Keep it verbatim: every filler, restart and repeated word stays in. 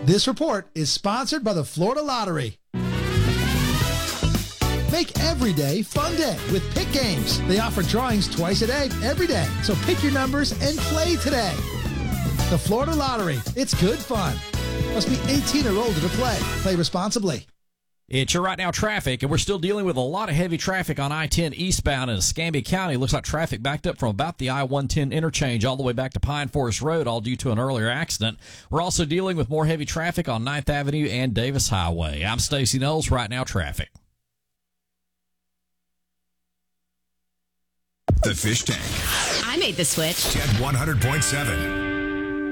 This report is sponsored by the Florida Lottery. Make every day fun day with Pick Games. They offer drawings twice a day, every day. So pick your numbers and play today. The Florida Lottery. It's good fun. Must be eighteen or older to play. Play responsibly. It's your Right Now traffic, and we're still dealing with a lot of heavy traffic on I ten eastbound in Escambia County. Looks like traffic backed up from about the I one ten interchange all the way back to Pine Forest Road, all due to an earlier accident. We're also dealing with more heavy traffic on ninth Avenue and Davis Highway. I'm Stacey Knowles, Right Now traffic. The Fish Tank. I made the switch. Jet one hundred point seven.